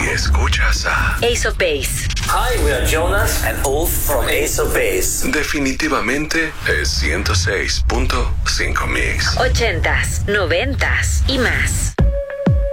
escuchas a Ace of Base. Hi, we are Jonas and Ulf from Ace of Base. Definitivamente es 106.5 Mix. 80s, 90s y más.